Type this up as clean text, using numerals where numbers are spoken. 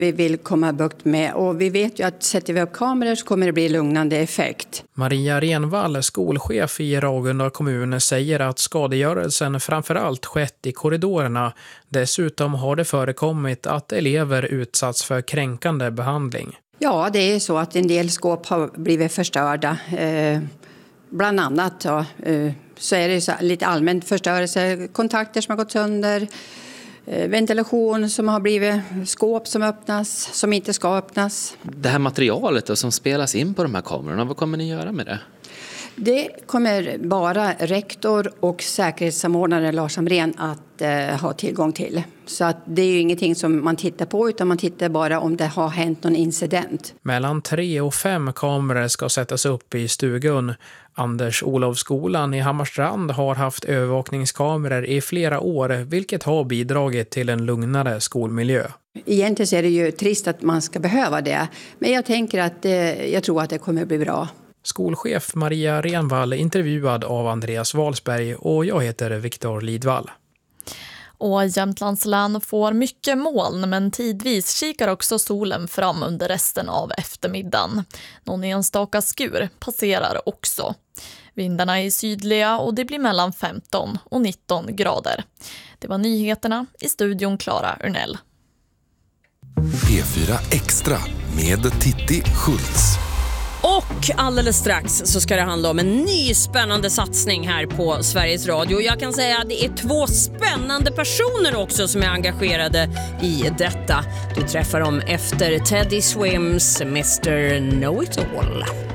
vi vill komma bukt med. Och vi vet ju att sätter vi upp kameror så kommer det bli lugnande effekt. Maria Renvall, skolchef i Ragunda kommun, säger att skadegörelsen framförallt skett i korridorerna. Dessutom har det förekommit att elever utsatts för kränkande behandling. Ja, det är så att en del skåp har blivit förstörda. Bland annat så är det så lite allmänt förstörelse, kontakter som har gått sönder, ventilation som har blivit, skåp som öppnas, som inte ska öppnas. Det här materialet då, som spelas in på de här kamerorna, vad kommer ni göra med det? Det kommer bara rektor och säkerhetssamordnare Lars Amrén att ha tillgång till. Så att det är ju ingenting som man tittar på, utan man tittar bara om det har hänt någon incident. Mellan 3 och 5 kameror ska sättas upp i stugan. Anders Olofsskolan i Hammarstrand har haft övervakningskameror i flera år, vilket har bidragit till en lugnare skolmiljö. Egentligen så är det ju trist att man ska behöva det, men jag tänker att jag tror att det kommer bli bra. Skolchef Maria Renvall intervjuad av Andreas Walsberg och jag heter Viktor Lidvall. Och Jämtlands län får mycket moln, men tidvis kikar också solen fram under resten av eftermiddagen. Någon enstaka skur passerar också. Vindarna är sydliga och det blir mellan 15 och 19 grader. Det var nyheterna, i studion Klara Urnell. P4 Extra med Titti Schultz. Och alldeles strax så ska det handla om en ny spännande satsning här på Sveriges Radio. Jag kan säga att det är 2 spännande personer också som är engagerade i detta. Du träffar dem efter Teddy Swims Mr. Know-It-All.